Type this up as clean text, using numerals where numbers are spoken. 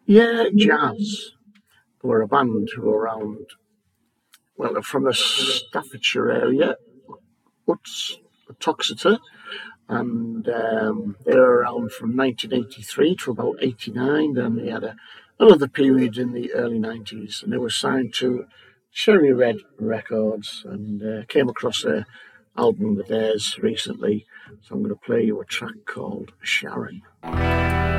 Yeah, Jazz. They were a band who were around, well, they're from the Staffordshire area, Utz, Toxeter, and they were around from 1983 to about 89. Then they had another period in the early 90s, and they were signed to Cherry Red Records, and came across a album of theirs recently. So I'm going to play you a track called Sharon.